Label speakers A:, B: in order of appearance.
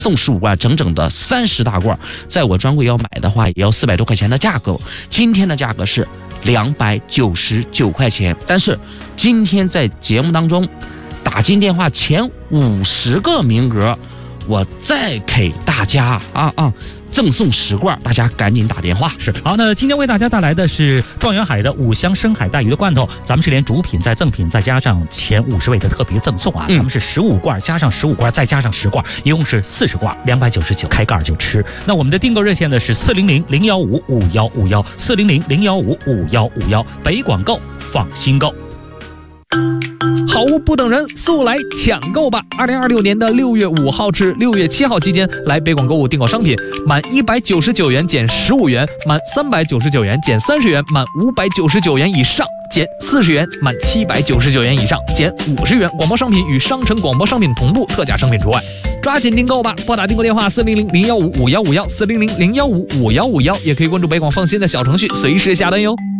A: 送15罐，整整的30大罐，在我专柜要买的话，也要400多块钱的价格。今天的价格是299块钱，但是今天在节目当中打进电话前50个名额，我再给大家赠送10罐，大家赶紧打电话。
B: 是好，那今天为大家带来的是状元海的5香深海带鱼的罐头，咱们是连主品再赠品再加上前50位的特别赠送啊，咱们是15罐加上15罐再加上10罐，一共是40罐，299，开盖就吃。那我们的订购热线呢是400-015-5151，400-015-5151，北广购放心购。
C: 好物不等人，速来抢购吧！2026年的6月5号至6月7号期间，来北广购物订购商品，满199元减15元，满399元减30元，满599元以上减40元，满799元以上减50元。广播商品与商城广播商品同步，特价商品除外。抓紧订购吧！拨打订购电话400-015-5151，400-015-5151，也可以关注北广放心的小程序，随时下单哟。